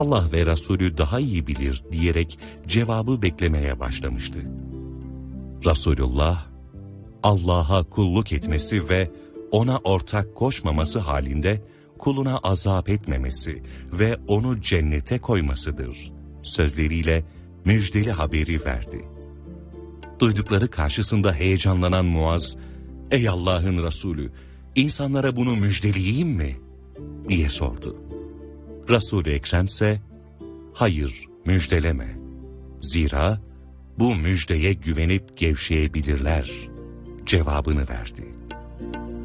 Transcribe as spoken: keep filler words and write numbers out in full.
Allah ve Resulü daha iyi bilir diyerek cevabı beklemeye başlamıştı. Resulullah, Allah'a kulluk etmesi ve ona ortak koşmaması halinde kuluna azap etmemesi ve onu cennete koymasıdır sözleriyle müjdeli haberi verdi. Duydukları karşısında heyecanlanan Muaz, "Ey Allah'ın Resulü, insanlara bunu müjdeleyeyim mi?" diye sordu. Resul-i Ekrem ise, "Hayır, müjdeleme. Zira bu müjdeye güvenip gevşeyebilirler" cevabını verdi.